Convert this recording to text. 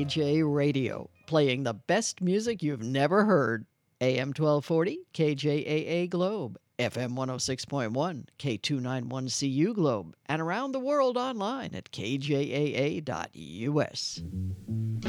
KJ Radio, playing the best music you've never heard. AM 1240, KJAA Globe, FM 106.1, K291CU Globe, and around the world online at kjaa.us.